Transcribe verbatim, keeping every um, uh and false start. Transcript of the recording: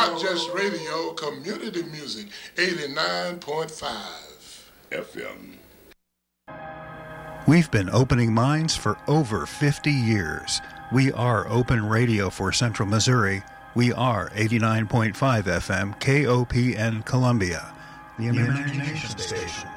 Not Just Radio, community music, eighty-nine point five F M. We've been opening minds for over fifty years. We are Open Radio for Central Missouri. We are eighty-nine point five F M, K O P N Columbia, the Imagination Station.